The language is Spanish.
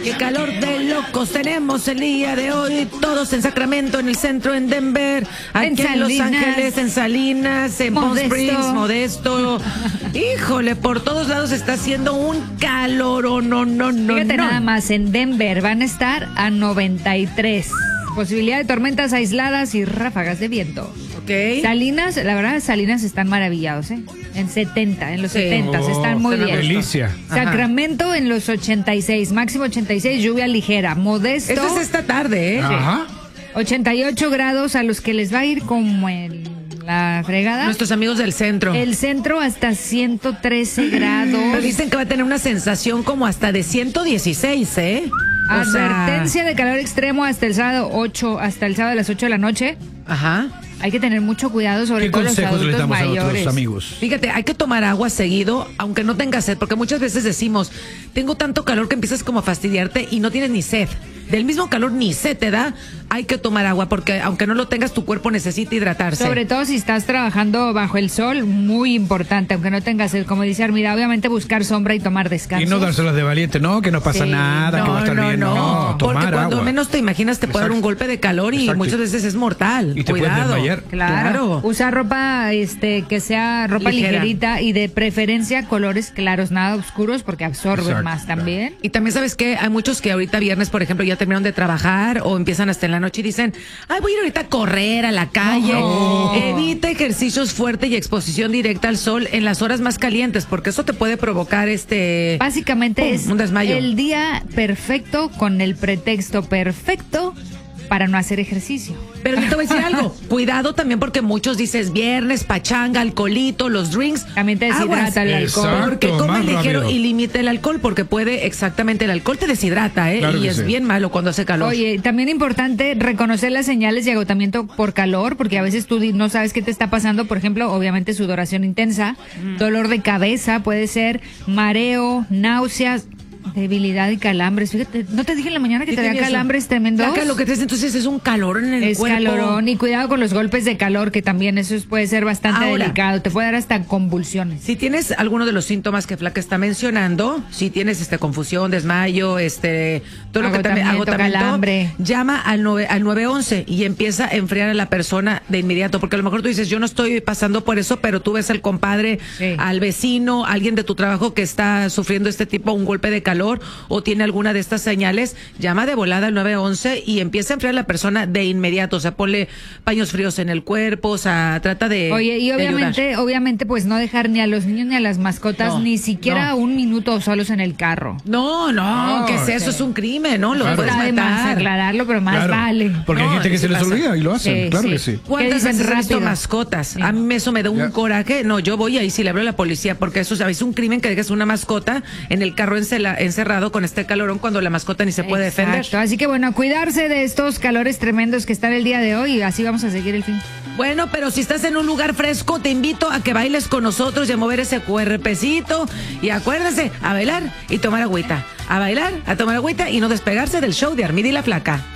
Qué calor de locos tenemos el día de hoy. Todos en Sacramento, en el centro, en Denver, aquí en Los Ángeles, en Salinas, en Palm Springs, Modesto. Híjole, por todos lados está haciendo un calor. Fíjate nada más, en Denver van a estar a 93. Posibilidad de tormentas aisladas y ráfagas de viento. Okay. Salinas, la verdad, Salinas están maravillados, ¿eh? En 70, en los 70, están muy bien. Delicia. Sacramento en los 86, máximo 86, lluvia ligera. Modesto. Eso es esta tarde, ¿eh? Ajá. 88 grados, a los que les va a ir como en la fregada. Nuestros amigos del centro. El centro hasta 113 grados. Pero dicen que va a tener una sensación como hasta de 116, ¿eh? Advertencia de calor extremo hasta el sábado a las 8 de la noche. Ajá. Hay que tener mucho cuidado, sobre todo los adultos les damos mayores. a nuestros amigos? Fíjate, hay que tomar agua seguido, aunque no tengas sed, porque muchas veces decimos, tengo tanto calor que empiezas como a fastidiarte y no tienes ni sed. Del mismo calor ni sed te da, hay que tomar agua, porque aunque no lo tengas, tu cuerpo necesita hidratarse. Sobre todo si estás trabajando bajo el sol, muy importante, aunque no tengas sed, como dice Armida, obviamente buscar sombra y tomar descanso. Y no dárselas de valiente, no, que no pasa nada, que va a estar bien. No, tomar porque cuando agua. menos te imaginas te puede dar un golpe de calor y muchas veces es mortal. Y te Cuidado. puedes desmayar. Claro. Usa ropa que sea ropa Ligera. ligerita y de preferencia colores claros, nada oscuros, porque absorben más también. Y también sabes que hay muchos que ahorita viernes, por ejemplo, ya terminaron de trabajar o empiezan hasta en la noche y dicen, ay, voy a ir ahorita a correr a la calle. Evita ejercicios fuertes y exposición directa al sol en las horas más calientes, porque eso te puede provocar Básicamente es un desmayo. el día perfecto con el pretexto perfecto para no hacer ejercicio. Pero yo te voy a decir algo, cuidado también porque muchos dices viernes, pachanga, alcoholito, los drinks. También te deshidrata el alcohol. Exacto, Porque come más ligero rápido. y limita el alcohol, porque puede, exactamente, el alcohol te deshidrata, ¿eh? Claro y que es sí. bien malo cuando hace calor. Oye, también importante reconocer las señales de agotamiento por calor, porque a veces tú no sabes qué te está pasando. Por ejemplo, obviamente sudoración intensa, dolor de cabeza, puede ser mareo, náuseas, debilidad y calambres. Fíjate, ¿no te dije en la mañana que te da calambres tremendos? Saca lo que te es, entonces es un calor en el cuerpo. Es calorón, y cuidado con los golpes de calor, que también eso puede ser bastante delicado. Te puede dar hasta convulsiones. Si tienes alguno de los síntomas que Flaca está mencionando, si tienes confusión, desmayo, todo lo que también agotamiento, calambre, llama al 911 y empieza a enfriar a la persona de inmediato, porque a lo mejor tú dices, yo no estoy pasando por eso, pero tú ves al compadre, al vecino, alguien de tu trabajo que está sufriendo un golpe de calor o tiene alguna de estas señales, llama de volada al 911 y empieza a enfriar a la persona de inmediato. O sea, ponle paños fríos en el cuerpo, o sea, trata de. Oye, y obviamente, pues no dejar ni a los niños ni a las mascotas ni siquiera un minuto solos en el carro. No, ¿qué es eso? Es un crimen, ¿no? Lo puedes Está de más matar. aclararlo, pero más vale. Porque hay gente que se les olvida y lo hacen, claro que sí. ¿Cuántas veces has visto mascotas? A mí eso me da un coraje. No, yo voy ahí sí le hablo a la policía, porque eso, ¿sabes? Es un crimen que dejes una mascota en el carro encerrado con este calorón cuando la mascota ni se puede defender. Así que bueno, a cuidarse de estos calores tremendos que están el día de hoy, y así vamos a seguir el fin. Bueno, pero si estás en un lugar fresco, te invito a que bailes con nosotros y a mover ese cuerpecito. Y acuérdense, a bailar y tomar agüita. A bailar, a tomar agüita y no despegarse del show de Armida y la Flaca.